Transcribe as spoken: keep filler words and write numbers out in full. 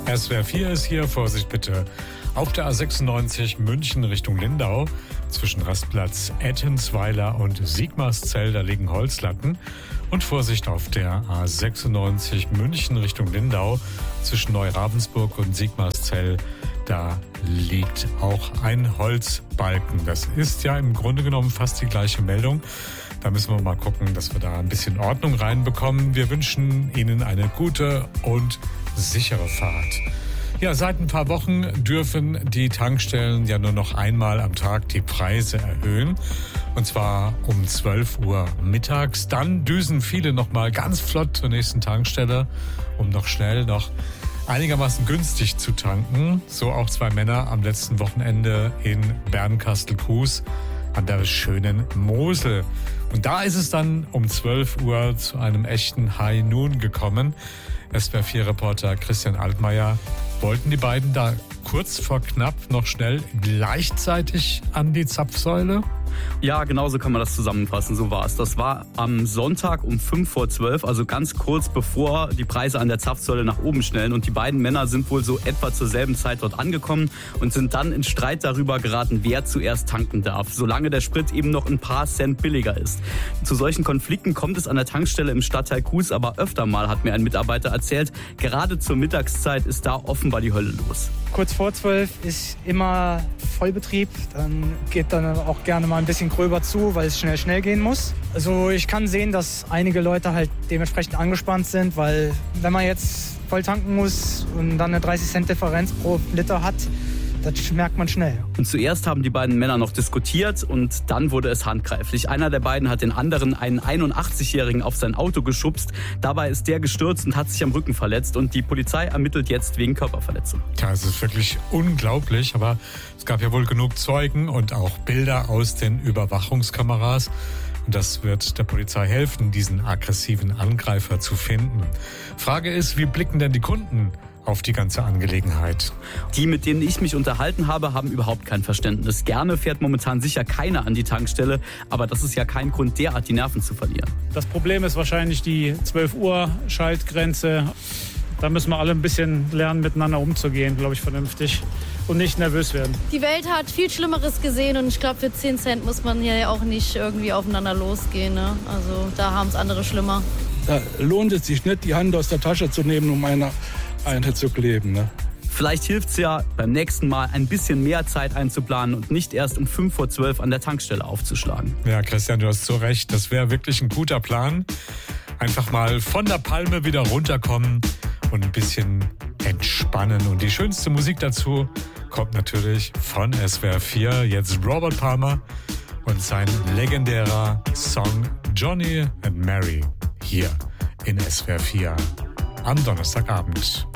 S W R vier ist hier, Vorsicht bitte. Auf der A sechsundneunzig München Richtung Lindau, zwischen Rastplatz Ettensweiler und Sigmarszell, da liegen Holzlatten. Und Vorsicht auf der A sechsundneunzig München Richtung Lindau, zwischen Neuravensburg und Sigmarszell, da liegt auch ein Holzbalken. Das ist ja im Grunde genommen fast die gleiche Meldung. Da müssen wir mal gucken, dass wir da ein bisschen Ordnung reinbekommen. Wir wünschen Ihnen eine gute und sichere Fahrt. Ja, seit ein paar Wochen dürfen die Tankstellen ja nur noch einmal am Tag die Preise erhöhen. Und zwar um zwölf Uhr mittags. Dann düsen viele noch mal ganz flott zur nächsten Tankstelle, um noch schnell noch einigermaßen günstig zu tanken. So auch zwei Männer am letzten Wochenende in Bernkastel-Kues an der schönen Mosel. Und da ist es dann um zwölf Uhr zu einem echten High Noon gekommen. S W R vier Reporter Christian Altmaier. Wollten die beiden da kurz vor knapp noch schnell gleichzeitig an die Zapfsäule? Ja, genauso kann man das zusammenfassen, so war es. Das war am Sonntag um fünf vor zwölf, also ganz kurz bevor die Preise an der Zapfsäule nach oben schnellen. Und die beiden Männer sind wohl so etwa zur selben Zeit dort angekommen und sind dann in Streit darüber geraten, wer zuerst tanken darf, solange der Sprit eben noch ein paar Cent billiger ist. Zu solchen Konflikten kommt es an der Tankstelle im Stadtteil Kues aber öfter mal, hat mir ein Mitarbeiter erzählt. Gerade zur Mittagszeit ist da offenbar die Hölle los. Kurz vor zwölf ist immer Vollbetrieb. Dann geht dann auch gerne mal ein bisschen gröber zu, weil es schnell, schnell gehen muss. Also ich kann sehen, dass einige Leute halt dementsprechend angespannt sind, weil wenn man jetzt voll tanken muss und dann eine dreißig Cent Differenz pro Liter hat, das merkt man schnell. Und zuerst haben die beiden Männer noch diskutiert und dann wurde es handgreiflich. Einer der beiden hat den anderen, einen einundachtzigjährigen, auf sein Auto geschubst. Dabei ist der gestürzt und hat sich am Rücken verletzt. Und die Polizei ermittelt jetzt wegen Körperverletzung. Ja, es ist wirklich unglaublich, aber es gab ja wohl genug Zeugen und auch Bilder aus den Überwachungskameras. Und das wird der Polizei helfen, diesen aggressiven Angreifer zu finden. Frage ist, wie blicken denn die Kunden auf die ganze Angelegenheit? Die, mit denen ich mich unterhalten habe, haben überhaupt kein Verständnis. Gerne fährt momentan sicher keiner an die Tankstelle, aber das ist ja kein Grund, derart die Nerven zu verlieren. Das Problem ist wahrscheinlich die zwölf Uhr Schaltgrenze. Da müssen wir alle ein bisschen lernen, miteinander umzugehen, glaube ich, vernünftig und nicht nervös werden. Die Welt hat viel Schlimmeres gesehen und ich glaube, für zehn Cent muss man hier ja auch nicht irgendwie aufeinander losgehen. Ne? Also da haben es andere schlimmer. Da lohnt es sich nicht, die Hand aus der Tasche zu nehmen, um eine Einheit zu kleben. Ne? Vielleicht hilft es ja beim nächsten Mal ein bisschen mehr Zeit einzuplanen und nicht erst um fünf vor zwölf an der Tankstelle aufzuschlagen. Ja, Christian, du hast so recht. Das wäre wirklich ein guter Plan. Einfach mal von der Palme wieder runterkommen und ein bisschen entspannen. Und die schönste Musik dazu kommt natürlich von S W R vier. Jetzt Robert Palmer und sein legendärer Song Johnny and Mary hier in S W R vier am Donnerstagabend.